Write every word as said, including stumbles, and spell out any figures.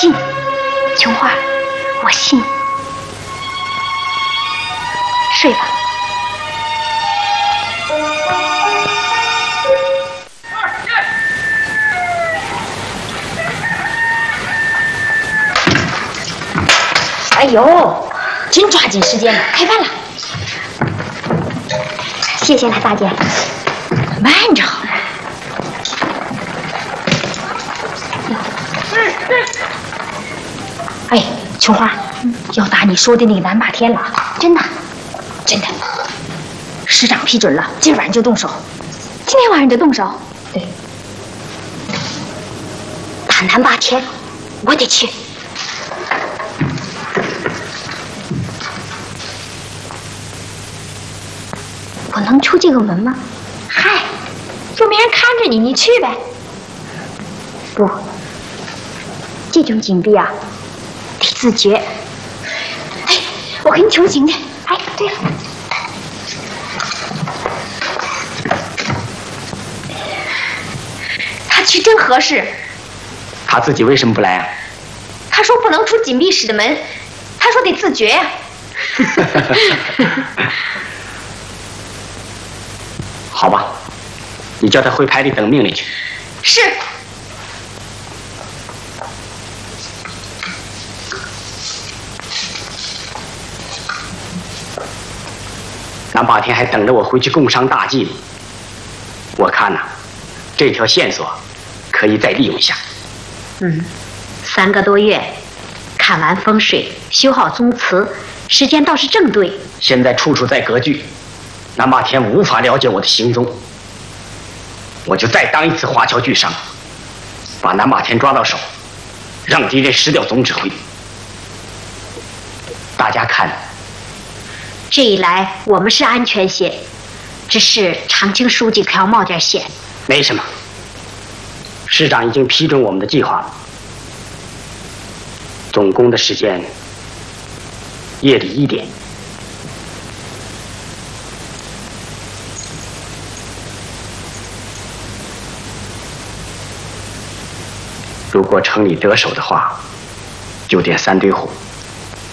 信，琼花，我信。睡吧。哎呦，真抓紧时间了，开饭了。谢谢了，大姐。慢着好了。哎，琼花，要打你说的那个南霸天了，真的，真的。师长批准了，今晚上就动手。今天晚上就动手？对。打南霸天，我得去。我能出这个门吗？嗨，又没人看着你，你去呗。不，这种紧闭啊，得自觉。哎，我给你求情去。哎，对了，他去真合适。 他自己为什么不来啊？ 他说不能出紧闭室的门，他说得自觉呀、啊。 好吧，你叫他回排里等命令去。 是。 南霸天还等着我回去共商大计呢。我看呐、啊，这条线索可以再利用一下。 嗯，三个多月，看完风水，修好宗祠，时间倒是正对。 现在处处在割据。南霸天无法了解我的行踪，我就再当一次华侨巨商，把南霸天抓到手，让敌人失掉总指挥。大家看， 这一来我们是安全些，只是长青书记可要冒点险。 没什么，师长已经批准我们的计划了。总攻的时间夜里一点。如果城里得手的话，就点三堆火。